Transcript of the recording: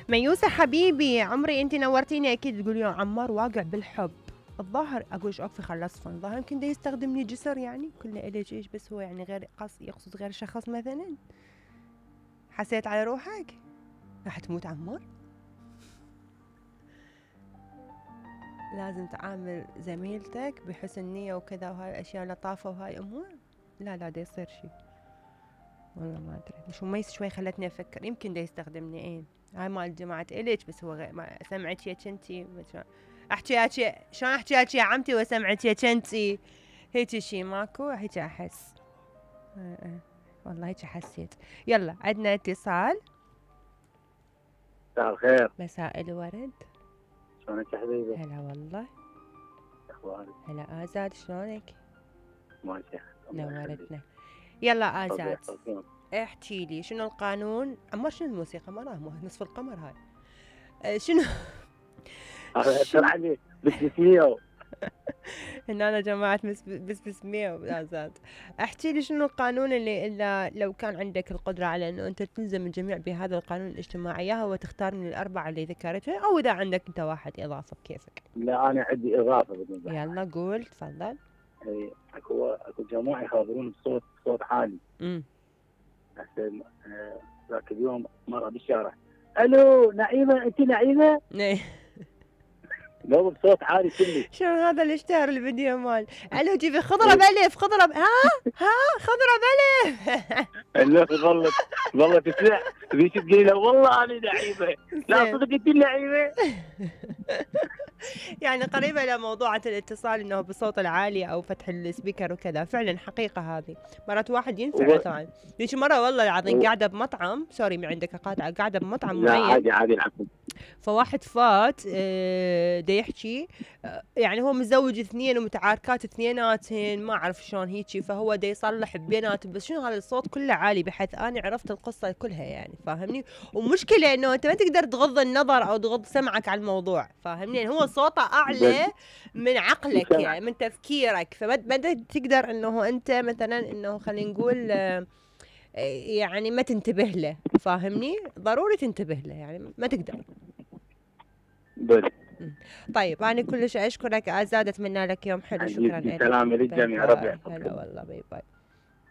ميوسة حبيبي عمري انت نورتيني. اكيد تقولي عمار واقع بالحب. الظاهر اقول ايش اوقفي خلصفن. الظاهر يمكن ده يستخدمني جسر يعني كله اليش ايش بس هو يعني غير يقصد غير شخص مثلا. حسيت على روحك راح تموت عمار. لازم تعامل زميلتك بحسن نية وكذا وهاي الاشياء لطافة وهاي امور. لا دا يصير شي. والله ما ادري مش مميز شوي خلتني افكر يمكن ده يستخدمني ايه. هاي مال جماعة اليش بس هو غير ما سمعت يا كنتي احكي هاتي شلون احكي هاتي يا عمتي وسمعت يا كنتي هيك شي ماكو هيك احس. والله هيك حسيت. يلا عندنا اتصال. مساء الخير. مساء الورد. شلونك يا حبيبي؟ هلا والله. اخبارك؟ هلا آزاد شلونك؟ ماشي. نورتنا. يلا آزاد احكي لي شنو القانون. عمار شنو الموسيقى مرة نصف القمر هاي. شنو اشرح لي بالجسمية. ان انا جماعة بس مية آزاد. احكي لي شنو القانون اللي الا لو كان عندك القدرة على انه انت تلزم الجميع بهذا القانون الاجتماعي اياها وتختار من الاربعة اللي ذكرتها او اذا عندك انت واحد اضافة بكيفك. لا انا عندي اضافة بالنسبة. يلا قول تفضل. اكو جماعة يخاطرون بصوت عالي. هسه ذاك اليوم مرة بالشارع الو نعيمة انت نعيمة؟ لو بصوت عالي كلش. شنو هذا اللي اشتهر الفيديو مال الو جيبي خضرة بألف خضرة ها خضرة بألف. الناس والله تسمع ذيك تقول له والله انا نعيمة لا صدق انت نعيمة. يعني قريبة إلى موضوعة الاتصال إنه بالصوت العالي أو فتح السبيكر وكذا. فعلا حقيقة هذه مرات واحد ينفع طبعا. ذيك مرة والله العظيم قاعدة بمطعم سوري من عندك قاطعة قاعدة بمطعم معين. لا عادي العفو. فواحد فات دا يحكي يعني هو متزوج اثنين ومتعاركات اثنيناتهن ما أعرف شلون هيجي. فهو دا يصلح بيناتهم بس شنو هذا الصوت كله عالي بحيث أنا عرفت القصة كلها يعني فاهمني. ومشكلة إنه أنت ما تقدر تغض النظر أو تغض سمعك على الموضوع فاهمني. يعني هو صوته أعلى من عقلك يعني من تفكيرك. فما تقدر إنه أنت مثلا إنه خلينا نقول يعني ما تنتبه له فاهمني. ضروري تنتبه له يعني ما تقدر. طيب أنا كلش أشكرك آزاد. أتمنى لك يوم حلو. شكرا لك. سلام للجميع. ربي يحفظك. هلا والله باي باي.